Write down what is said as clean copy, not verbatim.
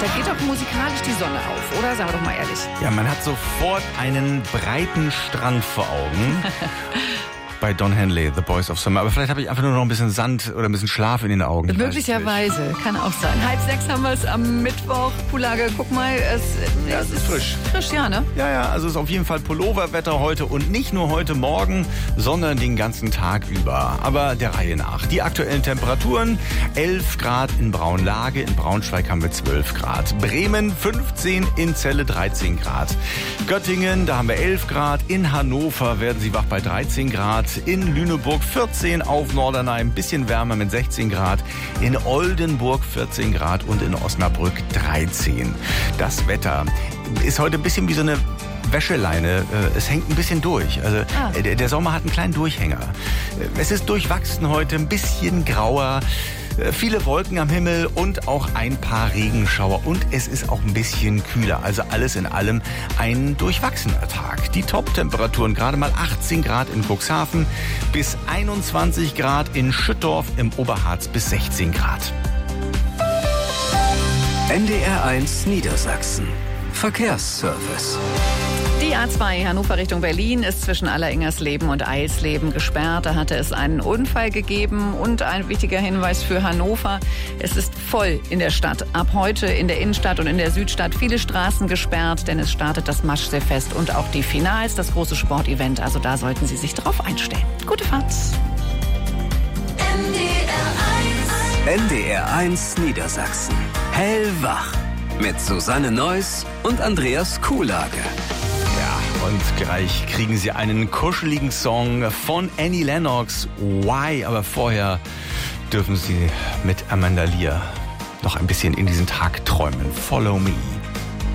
Da geht doch musikalisch die Sonne auf, oder? Sag doch mal ehrlich. Ja, man hat sofort einen breiten Strand vor Augen. Bei Don Henley, The Boys of Summer. Aber vielleicht habe ich einfach nur noch ein bisschen Sand oder ein bisschen Schlaf in den Augen. Möglicherweise, kann auch sein. 5:30 haben wir es am Mittwoch. Pulage, guck mal, es ist frisch. Frisch, ja, ne? Ja, also es ist auf jeden Fall Pulloverwetter heute und nicht nur heute Morgen, sondern den ganzen Tag über. Aber der Reihe nach. Die aktuellen Temperaturen: 11 Grad in Braunlage, in Braunschweig haben wir 12 Grad. Bremen 15, in Celle 13 Grad. Göttingen, da haben wir 11 Grad. In Hannover werden sie wach bei 13 Grad. In Lüneburg 14, auf Norderney ein bisschen wärmer mit 16 Grad, in Oldenburg 14 Grad und in Osnabrück 13. Das Wetter ist heute ein bisschen wie so eine Wäscheleine. Es hängt ein bisschen durch. Also der Sommer hat einen kleinen Durchhänger. Es ist durchwachsen heute, ein bisschen grauer. Viele Wolken am Himmel und auch ein paar Regenschauer. Und es ist auch ein bisschen kühler. Also alles in allem ein durchwachsener Tag. Die Top-Temperaturen gerade mal 18 Grad in Cuxhaven, bis 21 Grad in Schüttorf, im Oberharz bis 16 Grad. NDR1 Niedersachsen. Verkehrsservice. Die A2 Hannover Richtung Berlin ist zwischen Alleringersleben und Eisleben gesperrt. Da hatte es einen Unfall gegeben. Und ein wichtiger Hinweis für Hannover: Es ist voll in der Stadt. Ab heute in der Innenstadt und in der Südstadt viele Straßen gesperrt, denn es startet das Maschseefest und auch die Finals, das große Sportevent. Also da sollten Sie sich drauf einstellen. Gute Fahrt. NDR1 Niedersachsen. Hellwach. Mit Susanne Neuss und Andreas Kuhlage. Und gleich kriegen Sie einen kuscheligen Song von Annie Lennox, Why? Aber vorher dürfen Sie mit Amanda Lear noch ein bisschen in diesen Tag träumen. Follow Me.